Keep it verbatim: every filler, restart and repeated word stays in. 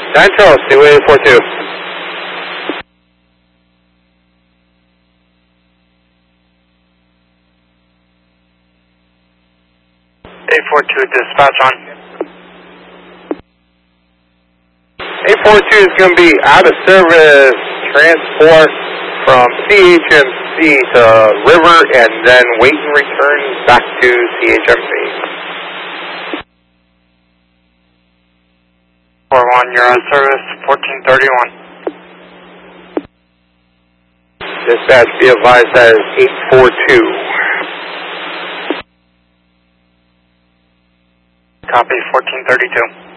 nine Charles, Seaway eight four two. eight four two, dispatch on. eight four two is going to be out of service, transport from C H M C to River, and then wait and return back to C H M C. four one, you're out of service, fourteen thirty-one. Dispatch, be advised that is eight four two. Copy, fourteen thirty-two.